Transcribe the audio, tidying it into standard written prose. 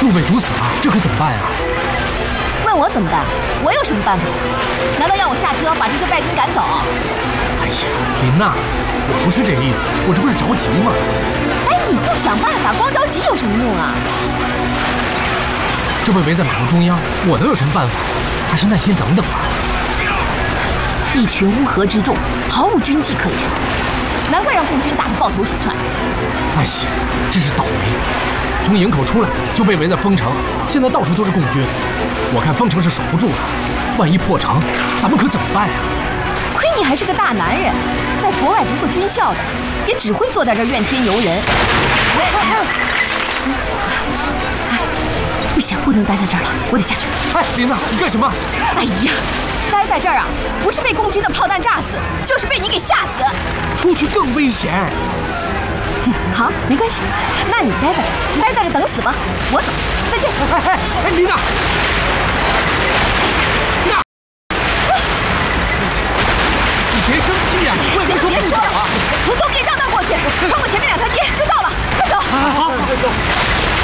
路被堵死了，这可怎么办呀？ 问我怎么办？我有什么办法呀？难道让我下车把这些败兵赶走？ 哎呀，琳娜，我不是这个意思，我这不是着急吗？ 哎，你不想办法，光着急有什么用啊？ 这被围在马路中央，我能有什么办法？还是耐心等等吧。 一群乌合之众，毫无军纪可言，难怪让共军打得抱头鼠窜。 哎呀，真是倒霉！从营口出来就被围在丰城，现在到处都是共军，我看丰城是守不住了。万一破城，咱们可怎么办呀？ 亏你还是个大男人，在国外读过军校的，也只会坐在这儿怨天尤人。不行，不能待在这儿了，我得下去。 哎，琳娜，你干什么？ 哎呀，待在这儿啊，不是被共军的炮弹炸死，就是被你给吓死。 出去更危险。 好，没关系，那你待在这儿，待在这儿等死吧。我走，再见。 哎，琳娜。